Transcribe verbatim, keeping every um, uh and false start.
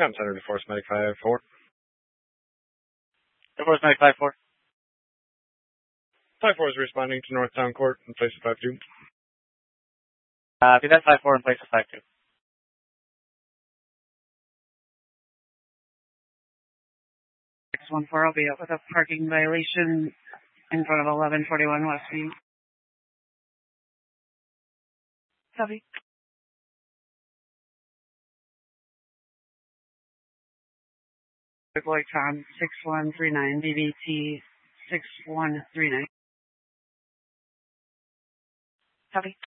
I'm Center to Force Medic five four. Air Force Medic five four. five four is responding to Northtown Court in place of five two. Uh, do that five four in place of five two. six one four, I'll be up with a parking violation in front of eleven forty-one Westview. Copy. Boy Tom six one three nine, B B T six one three nine. Copy.